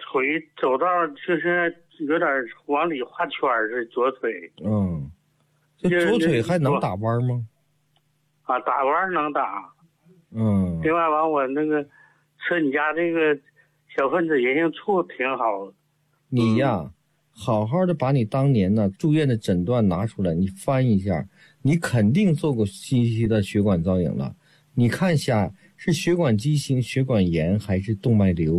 腿走道就是有点往里画圈是左腿。 这左腿还能打弯吗？ 啊，打弯能打。另外我那个吃你家这个小分子银杏醋挺好。 你呀，好好的把你当年呢住院的诊断拿出来，你翻一下，你肯定做过西西的血管造影了。你看下是血管畸形、血管炎还是动脉瘤。